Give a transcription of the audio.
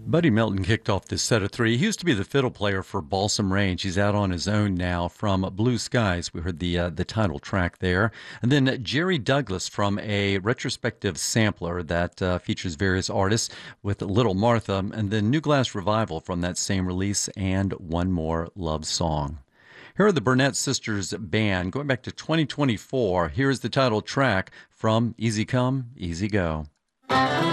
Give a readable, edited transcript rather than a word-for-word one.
Buddy Melton kicked off this set of three. He used to be the fiddle player for Balsam Range. He's out on his own now from Blue Skies. We heard the title track there. And then Jerry Douglas from a retrospective sampler that features various artists with Little Martha, and then New Glass Revival from that same release, and One More Love Song. Here are the Burnett Sisters Band going back to 2024. Here's the title track from Easy Come, Easy Go.